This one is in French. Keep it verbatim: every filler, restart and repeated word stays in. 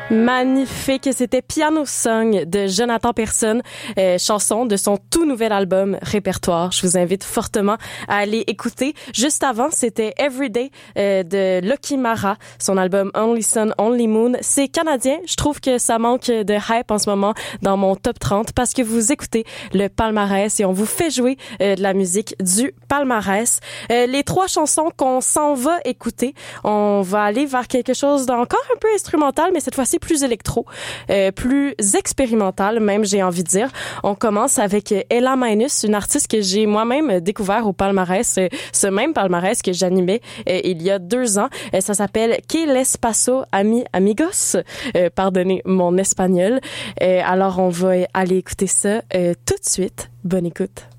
Magnifique, c'était Piano Song de Jonathan Persson, euh, chanson de son tout nouvel album Répertoire. Je vous invite fortement à aller écouter. Juste avant, c'était Everyday euh, de Lucky Mara, son album Only Sun, Only Moon. C'est canadien. Je trouve que ça manque de hype en ce moment dans mon top trente parce que vous écoutez le palmarès et on vous fait jouer euh, de la musique du palmarès. Euh, les trois chansons qu'on s'en va écouter, on va aller vers quelque chose d'encore un peu instrumental, mais cette fois-ci plus électro, euh, plus expérimental même, j'ai envie de dire. On commence avec Ella Minus, une artiste que j'ai moi-même découvert au palmarès, euh, ce même palmarès que j'animais euh, il y a deux ans. Euh, ça s'appelle Que les paso ami amigos. Euh, pardonnez mon espagnol. Euh, alors on va aller écouter ça euh, tout de suite. Bonne écoute.